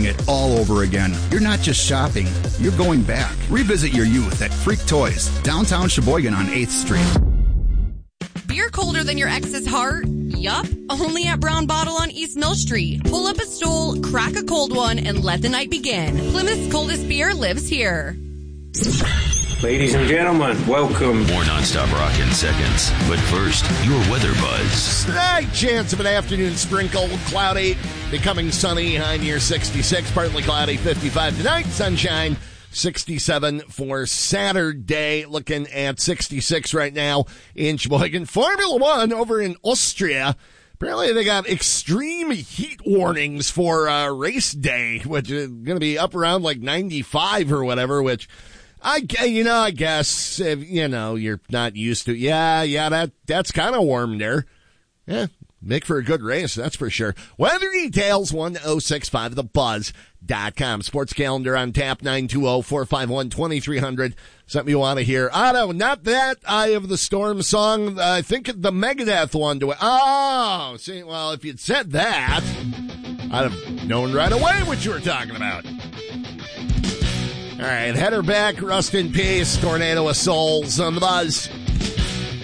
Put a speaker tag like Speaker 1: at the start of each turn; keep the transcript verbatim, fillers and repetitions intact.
Speaker 1: it all over again. You're not just shopping, you're going back. Revisit your youth at Freak Toys, downtown Sheboygan on eighth Street.
Speaker 2: Beer colder than your ex's heart? Yup, only at Brown Bottle on East Mill Street. Pull up a stool, crack a cold one, and let the night begin. Plymouth's coldest beer lives here.
Speaker 3: Ladies and gentlemen, welcome.
Speaker 4: More nonstop rock in seconds. But first, your weather buzz.
Speaker 5: Slight chance of an afternoon sprinkle, cloudy, becoming sunny, high near sixty-six, partly cloudy, fifty-five tonight, sunshine, sixty-seven for Saturday, looking at sixty-six right now in Sheboygan. Formula One over in Austria. Apparently they got extreme heat warnings for uh, race day, which is going to be up around like ninety-five or whatever, which... I, you know, I guess, if, you know, you're not used to, yeah, yeah, that that's kind of warm there. Yeah, make for a good race, that's for sure. Weather details, one oh six five the buzz dot com. Sports calendar on tap, nine two zero, four five one, two three zero zero. Something you want to hear. Otto, not that Eye of the Storm song. I think the Megadeth one to it. Oh, see, well, if you'd said that, I'd have known right away what you were talking about. All right, header back, rust in peace, Tornado of Souls on the buzz.